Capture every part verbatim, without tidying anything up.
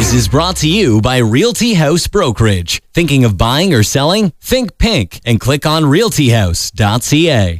News is brought to you by Realty House Brokerage. Thinking of buying or selling? Think pink and click on realty house dot c a.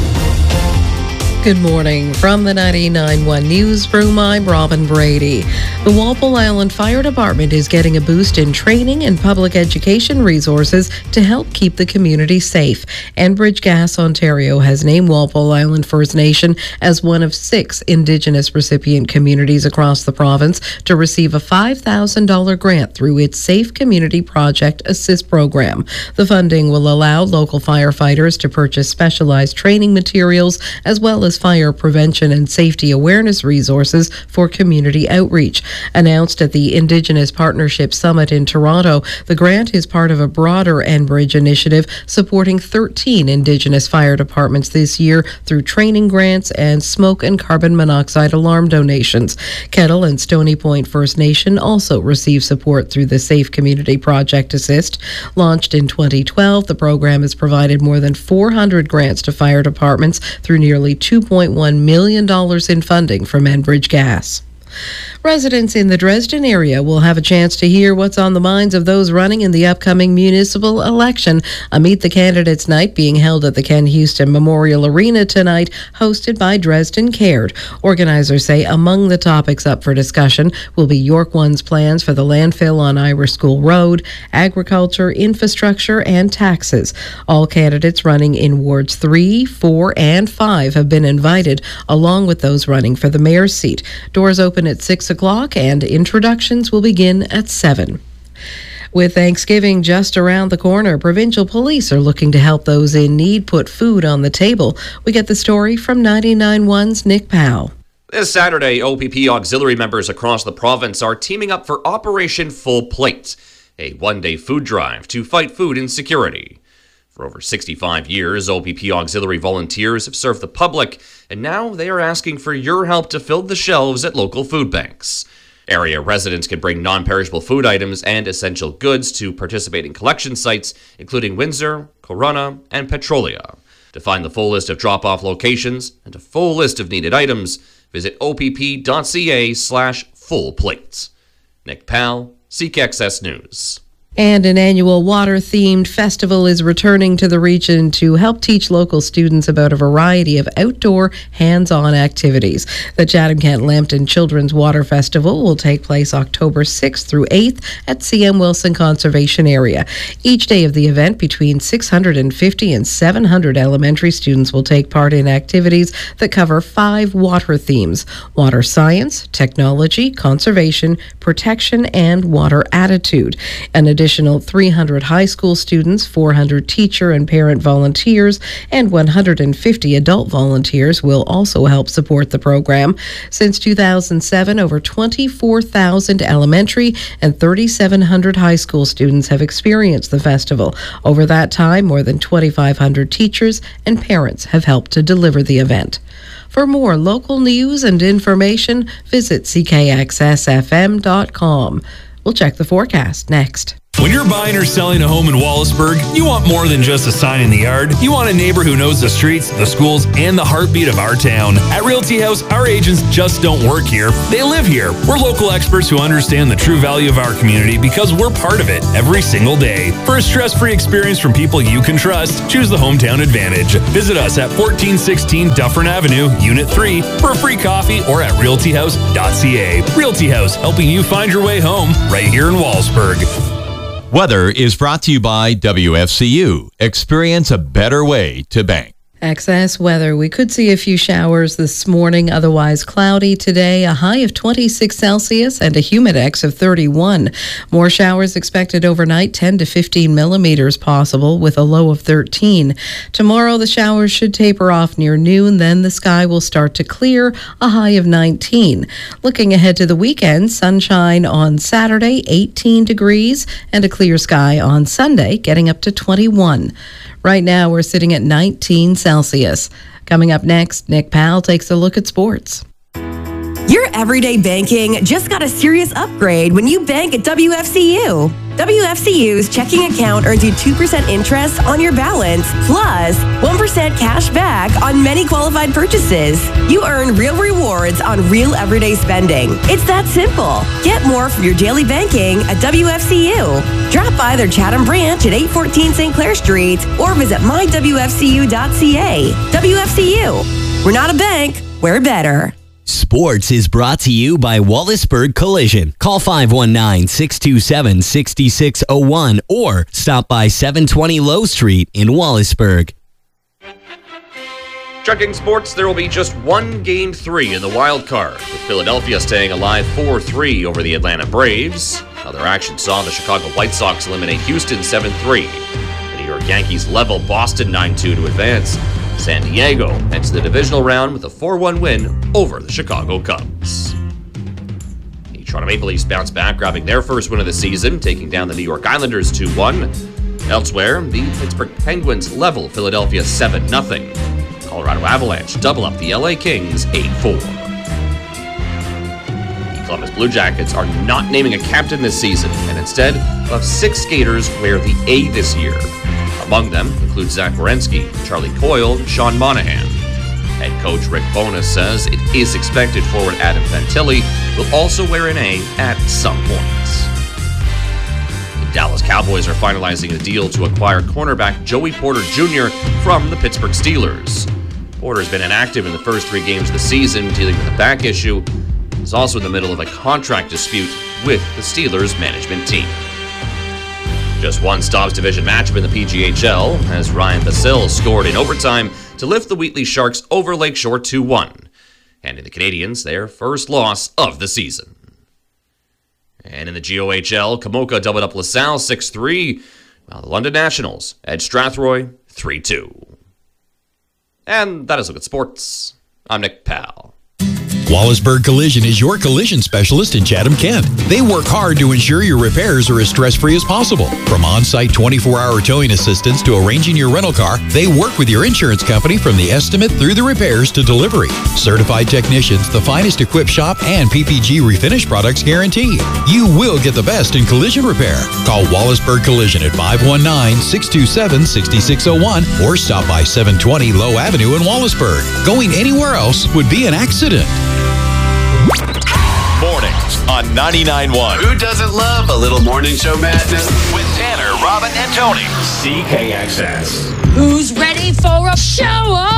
Good morning. From the ninety-nine point one Newsroom, I'm Robin Brady. The Walpole Island Fire Department is getting a boost in training and public education resources to help keep the community safe. Enbridge Gas Ontario has named Walpole Island First Nation as one of six Indigenous recipient communities across the province to receive a five thousand dollars grant through its Safe Community Project Assist program. The funding will allow local firefighters to purchase specialized training materials as well as fire prevention and safety awareness resources for community outreach. Announced at the Indigenous Partnership Summit in Toronto, the grant is part of a broader Enbridge initiative supporting thirteen Indigenous fire departments this year through training grants and smoke and carbon monoxide alarm donations. Kettle and Stony Point First Nation also receive support through the Safe Community Project Assist. Launched in twenty twelve, the program has provided more than four hundred grants to fire departments through nearly two point one million dollars in funding from Enbridge Gas. Residents in the Dresden area will have a chance to hear what's on the minds of those running in the upcoming municipal election. A Meet the Candidates night being held at the Ken Houston Memorial Arena tonight, hosted by Dresden Cared. Organizers say among the topics up for discussion will be York One's plans for the landfill on Irish School Road, agriculture, infrastructure, and taxes. All candidates running in wards three, four, and five have been invited, along with those running for the mayor's seat. Doors open at six o'clock and introductions will begin at seven. With Thanksgiving just around the corner, provincial police are looking to help those in need put food on the table. We get the story from ninety-nine point one's Nick Powell. This Saturday, O P P auxiliary members across the province are teaming up for Operation Full Plate, a one-day food drive to fight food insecurity. For over sixty-five years, O P P auxiliary volunteers have served the public, and now they are asking for your help to fill the shelves at local food banks. Area residents can bring non-perishable food items and essential goods to participating collection sites, including Windsor, Corunna, and Petrolia. To find the full list of drop-off locations and a full list of needed items, visit O P P dot C A slash full plate. Nick Powell, C K X S News. And an annual water-themed festival is returning to the region to help teach local students about a variety of outdoor, hands-on activities. The Chatham-Kent-Lambton Children's Water Festival will take place October sixth through eighth at C M Wilson Conservation Area. Each day of the event, between six hundred fifty and seven hundred elementary students will take part in activities that cover five water themes: water science, technology, conservation, protection, and water attitude. An additional three hundred high school students, four hundred teacher and parent volunteers, and one hundred fifty adult volunteers will also help support the program. Since two thousand seven, over twenty-four thousand elementary and three thousand seven hundred high school students have experienced the festival. Over that time, more than twenty-five hundred teachers and parents have helped to deliver the event. For more local news and information, visit C K X S F M dot com. We'll check the forecast next. When you're buying or selling a home in Wallaceburg, you want more than just a sign in the yard. You want a neighbor who knows the streets, the schools, and the heartbeat of our town. At Realty House, our agents just don't work here. They live here. We're local experts who understand the true value of our community because we're part of it every single day. For a stress-free experience from people you can trust, choose the Hometown Advantage. Visit us at fourteen sixteen Dufferin Avenue, Unit three, for a free coffee or at realty house dot c a. Realty House, helping you find your way home right here in Wallaceburg. Weather is brought to you by W F C U. Experience a better way to bank. Excess weather. We could see a few showers this morning, otherwise cloudy today. A high of twenty-six Celsius and a humidex of thirty-one. More showers expected overnight, ten to fifteen millimeters possible with a low of thirteen. Tomorrow the showers should taper off near noon, then the sky will start to clear, a high of nineteen. Looking ahead to the weekend, sunshine on Saturday, eighteen degrees, and a clear sky on Sunday, getting up to twenty-one. Right now, we're sitting at nineteen Celsius. Coming up next, Nick Powell takes a look at sports. Your everyday banking just got a serious upgrade when you bank at W F C U. W F C U's checking account earns you two percent interest on your balance, plus one percent cash back on many qualified purchases. You earn real rewards on real everyday spending. It's that simple. Get more from your daily banking at W F C U. Drop by their Chatham branch at eight fourteen Saint Clair Street or visit my w f c u dot c a. W F C U. We're not a bank, we're better. Sports is brought to you by Wallaceburg Collision. Call five one nine, six two seven, six six zero one or stop by seven twenty Low Street in Wallaceburg. Checking sports, there will be just one game three in the wild card, with Philadelphia staying alive four three over the Atlanta Braves. Other action saw the Chicago White Sox eliminate Houston seven three. The New York Yankees level Boston nine two to advance. San Diego heads to the divisional round with a four one win over the Chicago Cubs. The Toronto Maple Leafs bounce back, grabbing their first win of the season, taking down the New York Islanders two one. Elsewhere, the Pittsburgh Penguins level Philadelphia seven nothing. Colorado Avalanche double up the L A Kings eight four. The Columbus Blue Jackets are not naming a captain this season, and instead have six skaters wear the A this year. Among them include Zach Werenski, Charlie Coyle, and Sean Monahan. Head coach Rick Bowness says it is expected forward Adam Fantilli will also wear an A at some point. The Dallas Cowboys are finalizing a deal to acquire cornerback Joey Porter Junior from the Pittsburgh Steelers. Porter's been inactive in the first three games of the season, dealing with a back issue. He's also in the middle of a contract dispute with the Steelers management team. Just one Stobbs Division matchup in the P G H L as Ryan Basil scored in overtime to lift the Wheatley Sharks over Lakeshore two one, handing the Canadians their first loss of the season. And in the G O H L, Kamoka doubled up LaSalle six three, while the London Nationals edged Strathroy three two. And that is a look at sports. I'm Nick Powell. Wallaceburg Collision is your collision specialist in Chatham-Kent. They work hard to ensure your repairs are as stress-free as possible. From on-site twenty-four hour towing assistance to arranging your rental car, they work with your insurance company from the estimate through the repairs to delivery. Certified technicians, the finest equipped shop, and P P G refinish products guarantee. You will get the best in collision repair. Call Wallaceburg Collision at five one nine, six two seven, six six zero one or stop by seven twenty Low Avenue in Wallaceburg. Going anywhere else would be an accident. Mornings on ninety-nine point one. Who doesn't love a little morning show madness? With Tanner, Robin, and Tony. C K X S. Who's ready for a show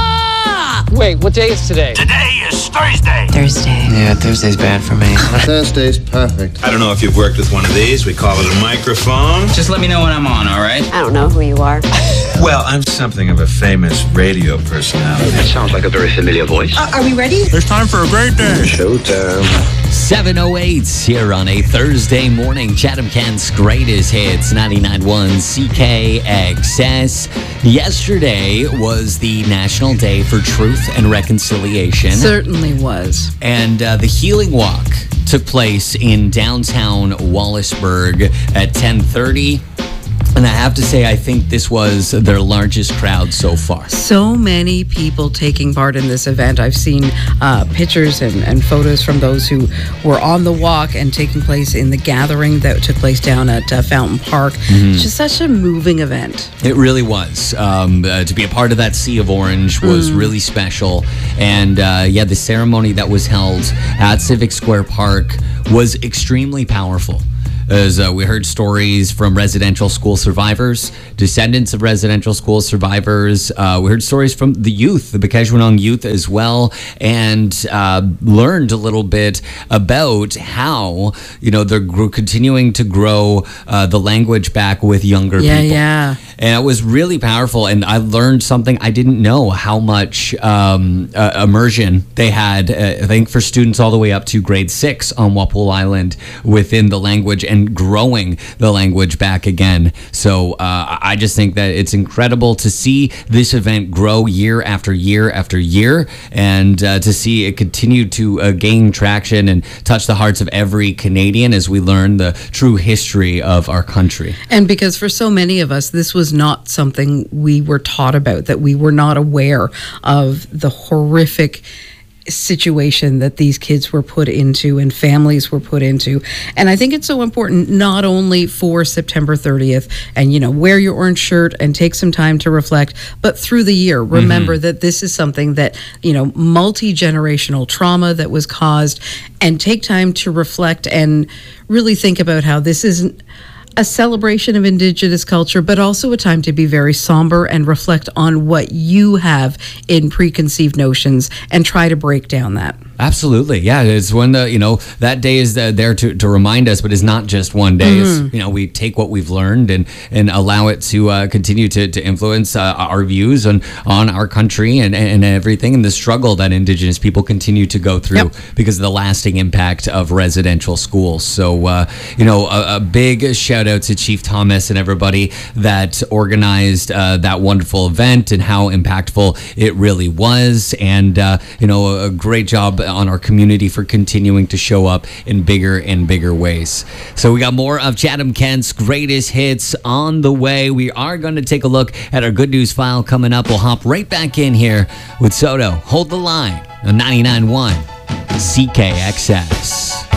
up? Wait, what day is today? Today is Thursday. Thursday. Yeah, Thursday's bad for me. Thursday's perfect. I don't know if you've worked with one of these. We call it a microphone. Just let me know when I'm on, all right? I don't know who you are. Well, I'm something of a famous radio personality. That sounds like a very familiar voice. Uh, are we ready? It's time for a great day. Showtime. seven oh eight here on a Thursday morning. Chatham-Kent's greatest hits, ninety-nine point one C K X S. Yesterday was the National Day for Truth and Reconciliation. Certainly was. And uh, the Healing Walk took place in downtown Wallaceburg at ten thirty. And I have to say, I think this was their largest crowd so far. So many people taking part in this event. I've seen uh, pictures and, and photos from those who were on the walk and taking place in the gathering that took place down at uh, Fountain Park. Mm-hmm. It's just such a moving event. It really was. Um, uh, to be a part of that Sea of Orange was mm. really special. And uh, yeah, the ceremony that was held at Civic Square Park was extremely powerful. As uh, we heard stories from residential school survivors, descendants of residential school survivors. Uh, we heard stories from the youth, the Bikeshwanong youth as well, and uh, learned a little bit about how, you know, they're gr- continuing to grow uh, the language back with younger yeah, people. Yeah, yeah. And it was really powerful, and I learned something I didn't know, how much um, uh, immersion they had, uh, I think, for students all the way up to grade six on Walpole Island within the language and growing the language back again. So uh, I just think that it's incredible to see this event grow year after year after year, and uh, to see it continue to uh, gain traction and touch the hearts of every Canadian as we learn the true history of our country. And because for so many of us, this was not something we were taught about, that we were not aware of the horrific situation that these kids were put into and families were put into. And I think it's so important not only for September thirtieth and, you know, wear your orange shirt and take some time to reflect, but through the year, remember mm-hmm. that this is something that, you know, multi-generational trauma that was caused, and take time to reflect and really think about how this isn't a celebration of Indigenous culture, but also a time to be very somber and reflect on what you have in preconceived notions and try to break down that. Absolutely. Yeah. It's when the, you know, that day is uh, there to, to remind us, but it's not just one day. Mm-hmm. It's, you know, we take what we've learned and, and allow it to uh, continue to, to influence uh, our views on, on our country and, and everything, and the struggle that Indigenous people continue to go through yep. because of the lasting impact of residential schools. So, uh, you know, a, a big shout out to Chief Thomas and everybody that organized uh, that wonderful event and how impactful it really was. And, uh, you know, a great job on our community for continuing to show up in bigger and bigger ways. So we got more of Chatham Kent's greatest hits on the way. We are going to take a look at our good news file coming up. We'll hop right back in here with Soto. Hold the line on ninety-nine point one C K X S.